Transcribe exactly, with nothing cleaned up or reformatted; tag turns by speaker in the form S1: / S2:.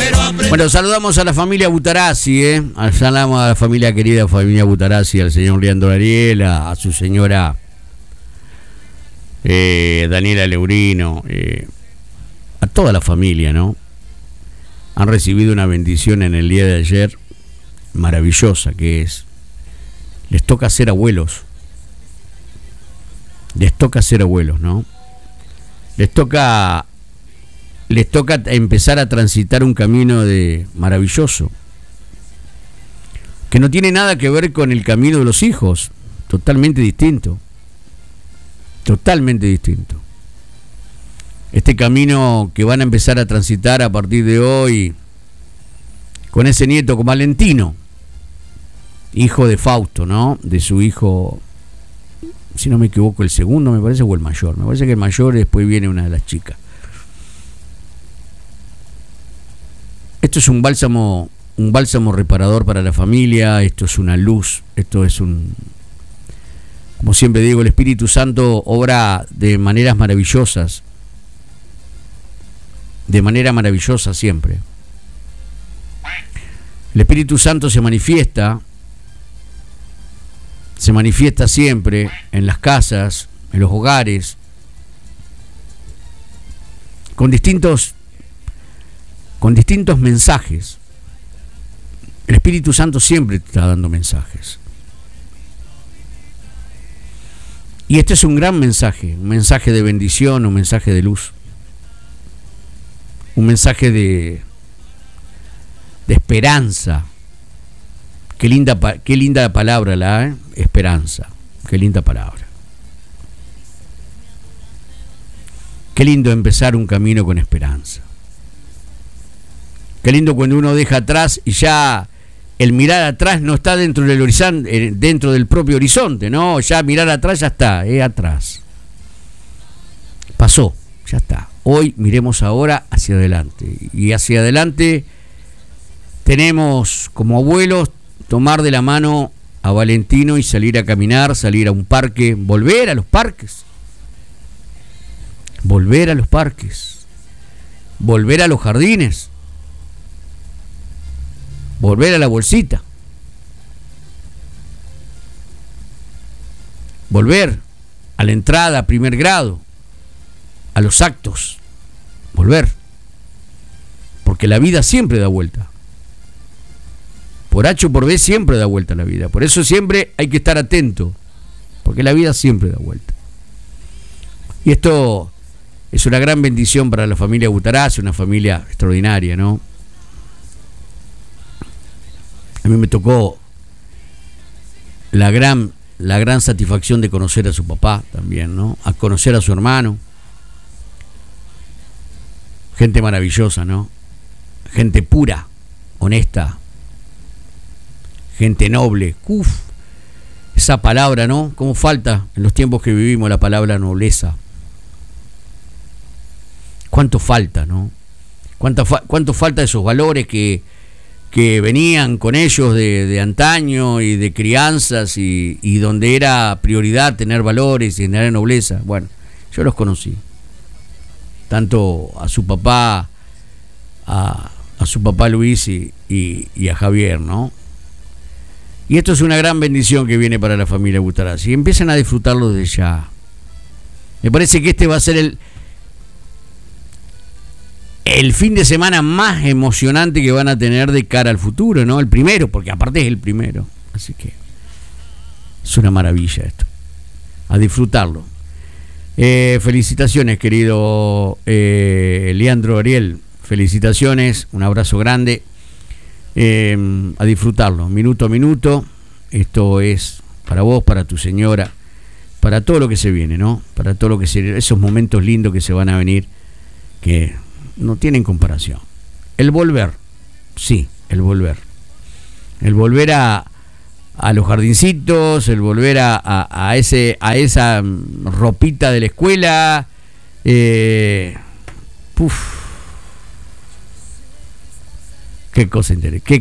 S1: Bueno, saludamos a la familia Butarazzi, ¿eh? Saludamos a la familia querida, familia Butarazzi, al señor Leandro Ariel, a, a su señora eh, Daniela Leurino, eh, a toda la familia, ¿no? Han recibido una bendición en el día de ayer, maravillosa, que es, les toca ser abuelos. Les toca ser abuelos, ¿no? Les toca... les toca empezar a transitar un camino de maravilloso, que no tiene nada que ver con el camino de los hijos, totalmente distinto, totalmente distinto. Este camino que van a empezar a transitar a partir de hoy, con ese nieto, con Valentino, hijo de Fausto, ¿no? De su hijo, si no me equivoco, el segundo, me parece, o el mayor. Me parece que el mayor, después viene una de las chicas. Esto es un bálsamo, un bálsamo reparador para la familia, esto es una luz, esto es un... Como siempre digo, el Espíritu Santo obra de maneras maravillosas, de manera maravillosa siempre. El Espíritu Santo se manifiesta, se manifiesta siempre en las casas, en los hogares, con distintos... con distintos mensajes. El Espíritu Santo siempre te está dando mensajes. Y este es un gran mensaje, un mensaje de bendición, un mensaje de luz, un mensaje de, de esperanza. Qué linda, qué linda palabra la ¿eh? Esperanza. Qué linda palabra. Qué lindo empezar un camino con esperanza. Qué lindo cuando uno deja atrás y ya el mirar atrás no está dentro del horizonte, dentro del propio horizonte, ¿no? Ya mirar atrás ya está, es atrás. Pasó, ya está. Hoy miremos ahora hacia adelante. Y hacia adelante tenemos como abuelos tomar de la mano a Valentino y salir a caminar, salir a un parque, volver a los parques. Volver a los parques. Volver a los jardines. Volver a la bolsita. Volver a la entrada a primer grado, a los actos. Volver. Porque la vida siempre da vuelta. Por H o por B siempre da vuelta la vida. Por eso siempre hay que estar atento. Porque la vida siempre da vuelta. Y esto es una gran bendición para la familia Butarazzi, una familia extraordinaria, ¿no? A mí me tocó la gran, la gran satisfacción de conocer a su papá también, ¿no? A conocer a su hermano. Gente maravillosa, ¿no? Gente pura, honesta. Gente noble. Uf, esa palabra, ¿no? ¿Cómo falta en los tiempos que vivimos la palabra nobleza? ¿Cuánto falta, no? ¿Cuánto, fa- cuánto falta esos valores que... que venían con ellos de, de antaño y de crianzas y, y donde era prioridad tener valores y tener nobleza? Bueno, yo los conocí. Tanto a su papá, a, a su papá Luis y, y, y a Javier, ¿no? Y esto es una gran bendición que viene para la familia Butarazzi. Y empiezan a disfrutarlo desde ya. Me parece que este va a ser el... el fin de semana más emocionante que van a tener de cara al futuro, ¿no? El primero, porque aparte es el primero. Así que es una maravilla esto. A disfrutarlo. Eh, felicitaciones, querido eh, Leandro Ariel. Felicitaciones, un abrazo grande. Eh, a disfrutarlo, minuto a minuto. Esto es para vos, para tu señora, para todo lo que se viene, ¿no? Para todo lo que se... esos momentos lindos que se van a venir, que... no tienen comparación. El volver, sí, el volver. El volver a, a los jardincitos, el volver a, a, a, ese, a esa ropita de la escuela. Eh, puf, qué cosa interesante. Qué